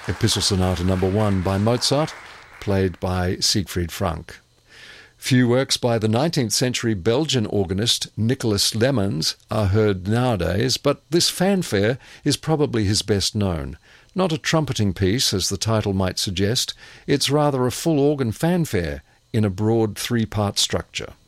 Epistle Sonata No. 1 by Mozart, played by Siegfried Frank. Few works by the 19th century Belgian organist Nicolas Lemmens are heard nowadays, but this fanfare is probably his best known. Not a trumpeting piece, as the title might suggest, it's rather a full organ fanfare in a broad three-part structure.